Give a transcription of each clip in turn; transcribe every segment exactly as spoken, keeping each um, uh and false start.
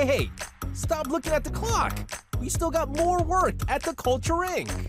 hey, hey! Stop looking at the clock! We still got more work at the Culture Incorporated.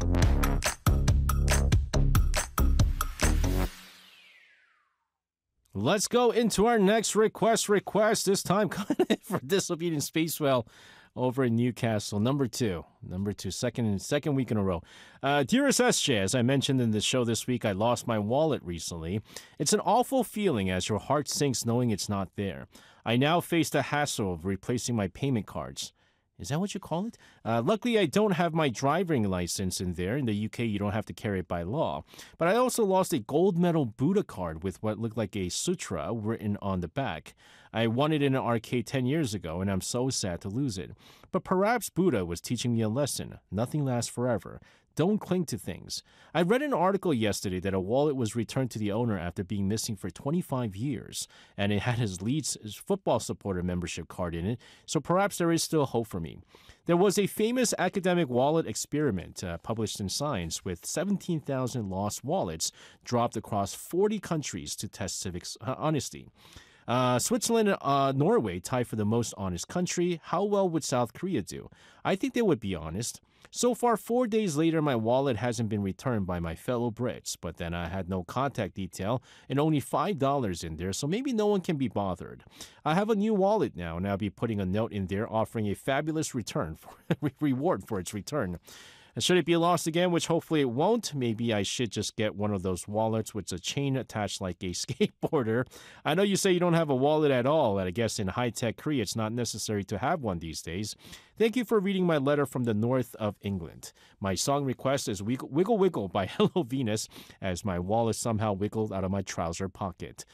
Let's go into our next request request, this time for Disobedient Space Whale over in Newcastle. Number two. Number two, second, second week in a row. Uh, Dearest S J, as I mentioned in the show this week, I lost my wallet recently. It's an awful feeling as your heart sinks knowing it's not there. I now face the hassle of replacing my payment cards. Is that what you call it? Uh, luckily, I don't have my driving license in there. In the U K, you don't have to carry it by law. But I also lost a gold medal Buddha card with what looked like a sutra written on the back. I won it in an arcade ten years ago, and I'm so sad to lose it. But perhaps Buddha was teaching me a lesson. Nothing lasts forever. Don't cling to things. I read an article yesterday that a wallet was returned to the owner after being missing for twenty-five years, and it had his Leeds football supporter membership card in it, so perhaps there is still hope for me. There was a famous academic wallet experiment uh, published in Science with seventeen thousand lost wallets dropped across forty countries to test civic uh, honesty. Uh, Switzerland and uh, Norway tied for the most honest country. How well would South Korea do? I think they would be honest. So far, four days later, my wallet hasn't been returned by my fellow Brits, but then I had no contact detail and only five dollars in there, so maybe no one can be bothered. I have a new wallet now, and I'll be putting a note in there offering a fabulous return for, reward for its return. And should it be lost again, which hopefully it won't, maybe I should just get one of those wallets with a chain attached like a skateboarder. I know you say you don't have a wallet at all, and I guess in high-tech Korea it's not necessary to have one these days. Thank you for reading my letter from the north of England. My song request is Wiggle Wiggle, Wiggle by Hello Venus, as my wallet somehow wiggled out of my trouser pocket.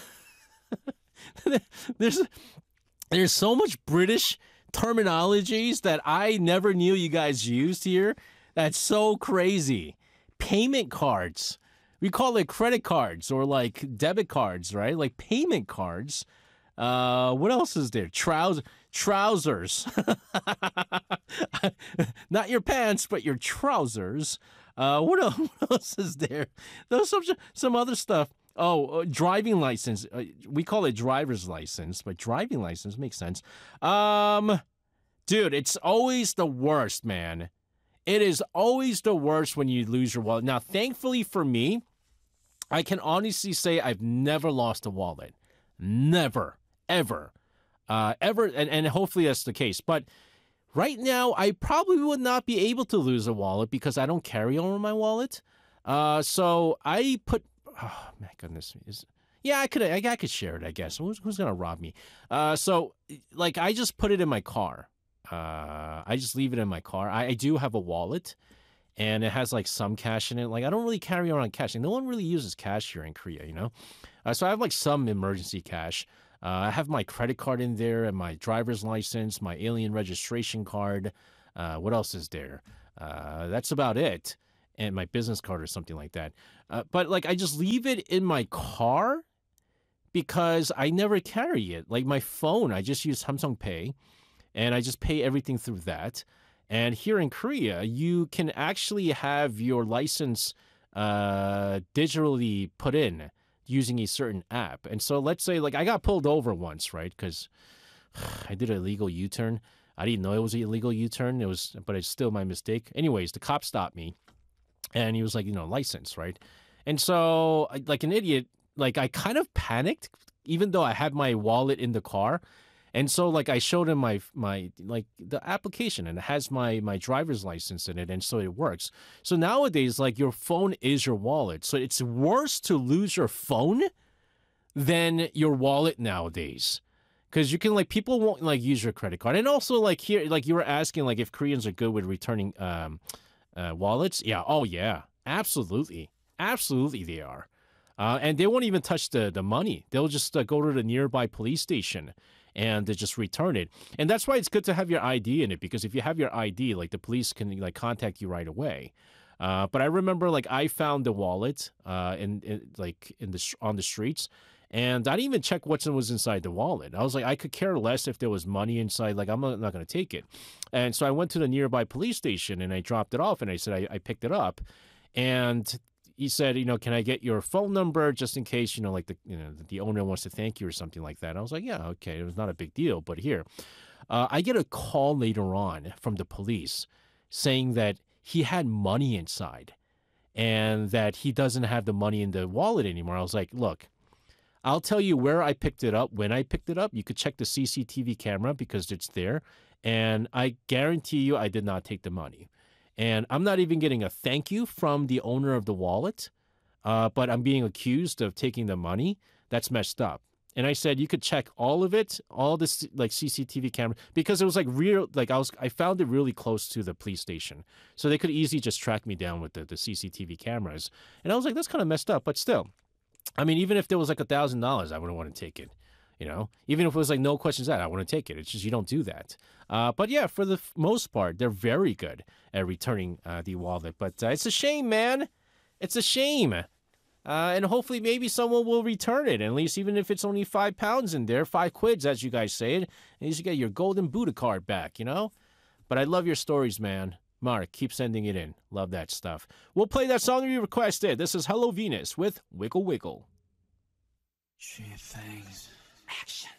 there's, there's so much British terminologies that I never knew you guys used here. That's so crazy. Payment cards. We call it credit cards or like debit cards, right? Like payment cards. Uh, what else is there? Trous- trousers. Not your pants, but your trousers. Uh, what else, what else is there? There's some, some other stuff. Oh, uh, driving license. Uh, we call it driver's license, but driving license makes sense. Um, dude, it's always the worst, man. It is always the worst when you lose your wallet. Now, thankfully for me, I can honestly say I've never lost a wallet. Never, ever, uh, ever, and, and hopefully that's the case. But right now, I probably would not be able to lose a wallet because I don't carry over my wallet. Uh, so I put, oh my goodness, is yeah, I could, I, I could share it, I guess. Who's, who's gonna rob me? Uh, so like I just put it in my car. Uh, I just leave it in my car. I, I do have a wallet, and it has like some cash in it. Like I don't really carry around cash, and no one really uses cash here in Korea, you know. Uh, so I have like some emergency cash. Uh, I have my credit card in there, and my driver's license, my alien registration card. Uh, what else is there? Uh, that's about it, and my business card or something like that. Uh, but like I just leave it in my car because I never carry it. Like my phone, I just use Samsung Pay. And I just pay everything through that. And here in Korea, you can actually have your license uh, digitally put in using a certain app. And so let's say, like, I got pulled over once, right? Because I did an illegal U-turn. I didn't know it was an illegal U-turn. It was, but it's still my mistake. Anyways, the cop stopped me, and he was like, you know, license, right? And so, like an idiot, like I kind of panicked, even though I had my wallet in the car. And so, like, I showed him my, my like, the application, and it has my, my driver's license in it, and so it works. So nowadays, like, your phone is your wallet. So it's worse to lose your phone than your wallet nowadays. Because you can, like, people won't, like, use your credit card. And also, like, here, like, you were asking, like, if Koreans are good with returning um, uh, wallets. Yeah, oh, yeah, absolutely. Absolutely they are. Uh, and they won't even touch the, the money. They'll just uh, go to the nearby police station and they just return it. And that's why it's good to have your I D in it, because if you have your I D, like the police can like contact you right away. Uh, but I remember like I found the wallet uh, in, in like in the on the streets, and I didn't even check what was inside the wallet. I was like, I could care less if there was money inside. Like I'm not, not going to take it. And so I went to the nearby police station and I dropped it off, and I said I, I picked it up, and he said, you know, can I get your phone number just in case, you know, like the, you know, the owner wants to thank you or something like that. I was like, yeah, okay. It was not a big deal, but here. Uh, I get a call later on from the police saying that he had money inside and that he doesn't have the money in the wallet anymore. I was like, look, I'll tell you where I picked it up, when I picked it up. You could check the C C T V camera because it's there. And I guarantee you I did not take the money. And I'm not even getting a thank you from the owner of the wallet, uh, but I'm being accused of taking the money. That's messed up. And I said, you could check all of it, all this like C C T V camera, because it was like real, like I was, I found it really close to the police station. So they could easily just track me down with the, the C C T V cameras. And I was like, that's kind of messed up, but still. I mean, even if there was like a thousand dollars, I wouldn't want to take it. You know, even if it was like no questions asked, I want to take it. It's just you don't do that. Uh, but yeah, for the f- most part, they're very good at returning uh, the wallet. But uh, it's a shame, man. It's a shame. Uh, and hopefully, maybe someone will return it. At least, even if it's only five pounds in there, five quids, as you guys say it, at least you get your golden Buddha card back. You know. But I love your stories, man. Mark, keep sending it in. Love that stuff. We'll play that song you requested. This is Hello Venus with Wiggle Wiggle. Cheap things. Action.